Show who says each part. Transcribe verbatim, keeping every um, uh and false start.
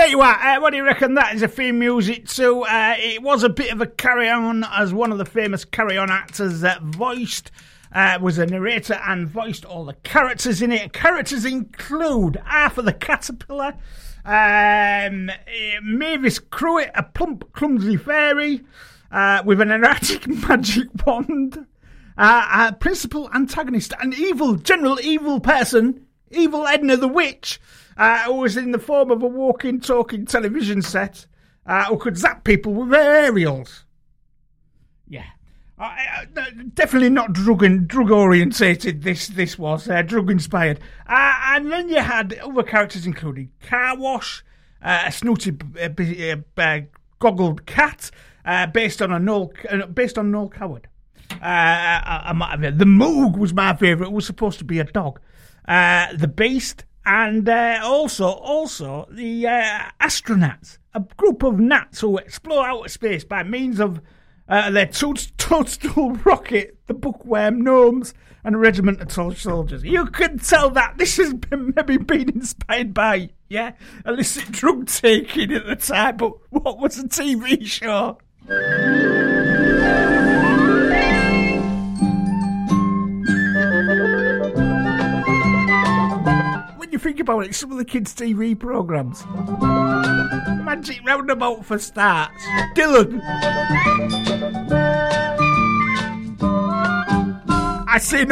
Speaker 1: tell you what, uh, what do you reckon that is a theme music to? Uh, it was a bit of a carry-on, as one of the famous carry-on actors that voiced, uh, was a narrator and voiced all the characters in it. Characters include Arthur the Caterpillar, um, Mavis Cruitt, a plump, clumsy fairy uh, with an erratic magic wand, uh, uh, principal antagonist, an evil, general evil person, Evil Edna the Witch, uh, who was in the form of a walking, talking television set, uh, who could zap people with aerials. Yeah. Uh, uh, definitely not drug and drug orientated. This this was uh, drug inspired, uh, and then you had other characters including Car Wash, uh, a snooty, uh, uh, uh, goggled cat, uh, based on a Noel, uh, based on Noel Coward. Uh, I, I might have, the Moog was my favourite. It was supposed to be a dog. Uh, the Beast, and uh, also also the uh, Astronauts, a group of gnats who explore outer space by means of uh, their toad- toadstool rocket, the bookworm gnomes, and a regiment of tall soldiers. You can tell that this has been, maybe been inspired by, yeah, illicit drug taking at the time, but what was a T V show? When you think about it, some of the kids' T V programmes. Magic Roundabout for starts. Dylan. I say no.